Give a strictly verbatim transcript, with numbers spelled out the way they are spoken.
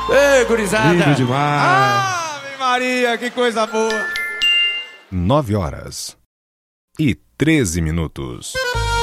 Ei, gurizada! Lindo demais! Ave Maria, que coisa boa! Nove horas e treze minutos.